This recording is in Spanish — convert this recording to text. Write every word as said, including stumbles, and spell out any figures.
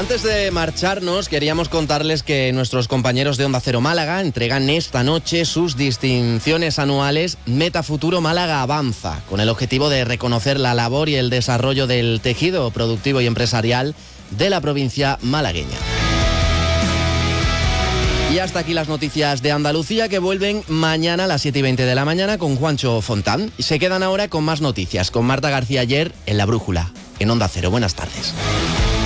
Antes de marcharnos, queríamos contarles que nuestros compañeros de Onda Cero Málaga entregan esta noche sus distinciones anuales Meta Futuro Málaga Avanza, con el objetivo de reconocer la labor y el desarrollo del tejido productivo y empresarial de la provincia malagueña. Y hasta aquí las noticias de Andalucía, que vuelven mañana a las siete y veinte de la mañana con Juancho Fontán. Y se quedan ahora con más noticias, con Marta García Ayer en La Brújula, en Onda Cero. Buenas tardes.